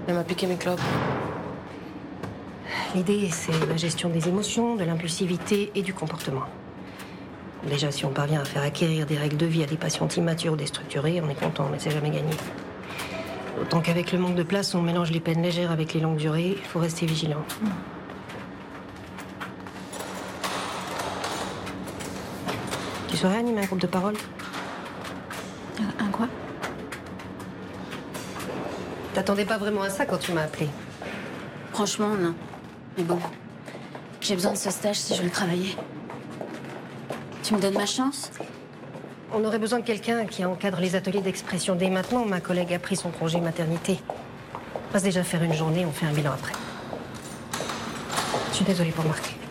Elle m'a piqué mes clopes. L'idée, c'est la gestion des émotions, de l'impulsivité et du comportement. Déjà, si on parvient à faire acquérir des règles de vie à des patients immatures ou déstructurés, on est content, mais c'est jamais gagné. Autant qu'avec le manque de place, on mélange les peines légères avec les longues durées, il faut rester vigilant. Tu saurais animer un groupe de parole? Un quoi? T'attendais pas vraiment à ça quand tu m'as appelé? Franchement, non. Mais bon, j'ai besoin de ce stage si je veux le travailler. Tu me donnes ma chance? On aurait besoin de quelqu'un qui encadre les ateliers d'expression dès maintenant. Ma collègue a pris son congé maternité. On passe déjà faire une journée, on fait un bilan après. Je suis désolée pour Marc.